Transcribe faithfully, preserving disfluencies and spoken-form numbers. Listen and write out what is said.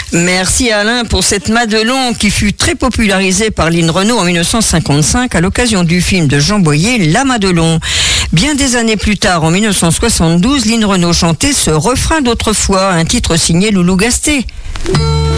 Merci Alain pour cette Madelon qui fut très popularisée par Lynn Renaud en mille neuf cent cinquante-cinq à l'occasion du film de Jean Boyer, La Madelon. Bien des années plus tard, en mille neuf cent soixante-douze, Lynn Renaud chantait ce refrain d'autrefois, un titre signé Loulou Gasté.